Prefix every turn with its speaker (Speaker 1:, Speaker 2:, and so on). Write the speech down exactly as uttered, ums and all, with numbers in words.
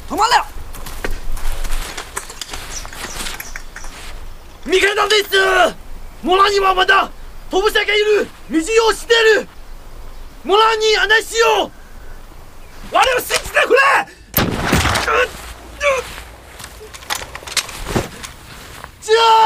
Speaker 1: 止まれよ。
Speaker 2: 見かけたんです。村にはまだ飛ぶ者がいる。道を知っている。村に案内しよう。我を信じてくれ。じゃあ